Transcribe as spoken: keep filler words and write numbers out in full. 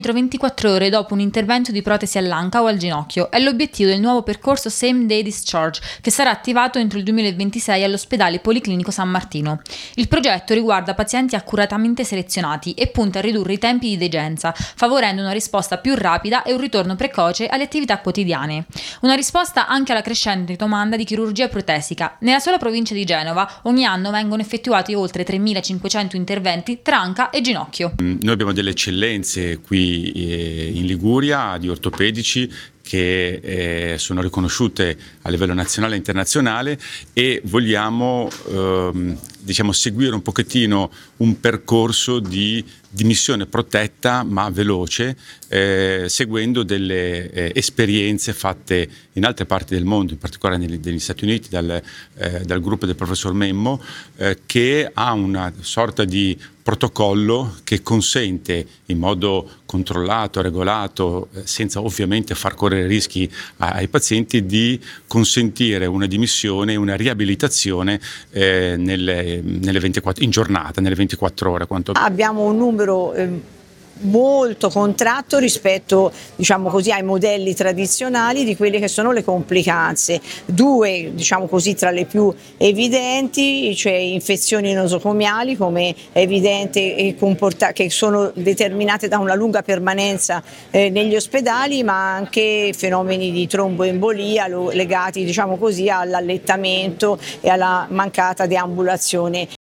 Entro ventiquattro ore dopo un intervento di protesi all'anca o al ginocchio. È l'obiettivo del nuovo percorso Same Day Discharge, che sarà attivato entro il duemilaventisei all'ospedale Policlinico San Martino. Il progetto riguarda pazienti accuratamente selezionati e punta a ridurre i tempi di degenza, favorendo una risposta più rapida e un ritorno precoce alle attività quotidiane. Una risposta anche alla crescente domanda di chirurgia protesica. Nella sola provincia di Genova ogni anno vengono effettuati oltre tremilacinquecento interventi tra anca e ginocchio. Noi abbiamo delle eccellenze qui in Liguria di ortopedici che eh, sono riconosciute a livello nazionale e internazionale e vogliamo ehm, diciamo, seguire un pochettino un percorso di dimissione protetta ma veloce, eh, seguendo delle eh, esperienze fatte in altre parti del mondo, in particolare negli, negli Stati Uniti dal, eh, dal gruppo del professor Memmo, eh, che ha una sorta di protocollo che consente in modo controllato, regolato, eh, senza ovviamente far correre rischi ai pazienti, di consentire una dimissione e una riabilitazione eh, nelle, nelle ventiquattro, in giornata, nelle ventiquattro ore. Quanto... Abbiamo un numero eh, molto contratto rispetto, diciamo così, ai modelli tradizionali di quelle che sono le complicanze. Due, diciamo così, tra le più evidenti, cioè infezioni nosocomiali, come è evidente, e comporta- che sono determinate da una lunga permanenza eh, negli ospedali, ma anche fenomeni di tromboembolia lo- legati, diciamo così, all'allettamento e alla mancata deambulazione.